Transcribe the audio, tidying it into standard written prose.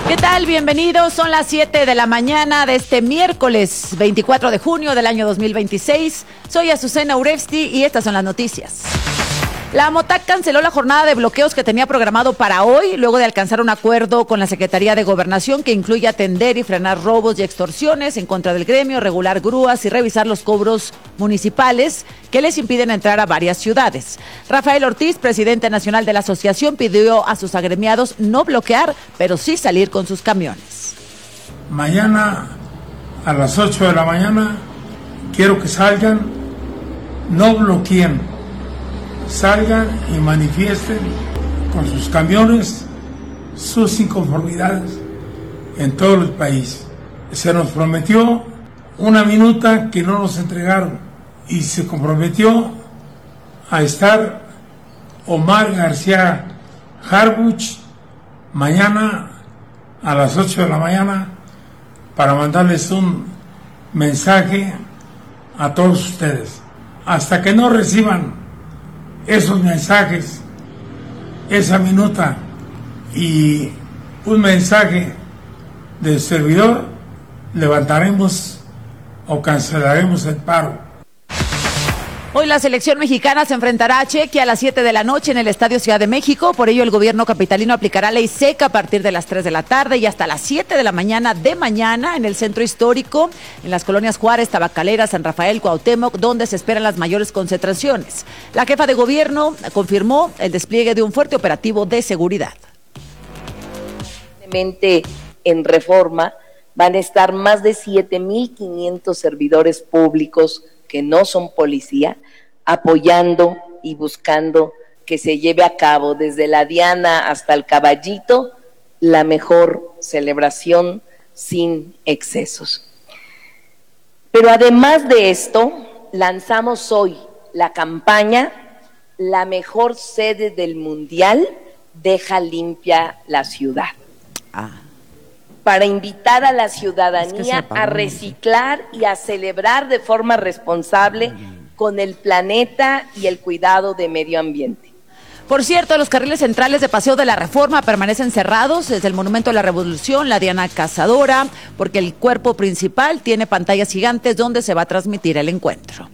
¿Qué tal? Bienvenidos. Son las 7 de la mañana de este miércoles 24 de junio del año 2026. Soy Azucena Urevsky y estas son las noticias. La MOTAC canceló la jornada de bloqueos que tenía programado para hoy, luego de alcanzar un acuerdo con la Secretaría de Gobernación que incluye atender y frenar robos y extorsiones en contra del gremio, regular grúas y revisar los cobros municipales que les impiden entrar a varias ciudades. Rafael Ortiz, presidente nacional de la asociación, pidió a sus agremiados no bloquear, pero sí salir con sus camiones. Mañana a las 8 de la mañana quiero que salgan, no bloqueen. Salgan y manifiesten con sus camiones sus inconformidades en todo el país. Se nos prometió una minuta que no nos entregaron y se comprometió a estar Omar García Harfuch mañana a las 8 de la mañana para mandarles un mensaje a todos ustedes. Hasta que no reciban esos mensajes, esa minuta y un mensaje del servidor, levantaremos o cancelaremos el paro. Hoy la selección mexicana se enfrentará a Chequia a las 7 de la noche en el Estadio Ciudad de México. Por ello, el gobierno capitalino aplicará ley seca a partir de las 3 de la tarde y hasta las 7 de la mañana de mañana en el centro histórico, en las colonias Juárez, Tabacalera, San Rafael, Cuauhtémoc, donde se esperan las mayores concentraciones. La jefa de gobierno confirmó el despliegue de un fuerte operativo de seguridad. En Reforma van a estar más de 7,500 servidores públicos que no son policía, apoyando y buscando que se lleve a cabo desde la Diana hasta el Caballito la mejor celebración sin excesos. Pero además de esto, lanzamos hoy la campaña La mejor sede del Mundial, deja limpia la ciudad. Para invitar a la ciudadanía a reciclar y a celebrar de forma responsable con el planeta y el cuidado de medio ambiente. Por cierto, los carriles centrales de Paseo de la Reforma permanecen cerrados desde el Monumento de la Revolución, la Diana Cazadora, porque el cuerpo principal tiene pantallas gigantes donde se va a transmitir el encuentro.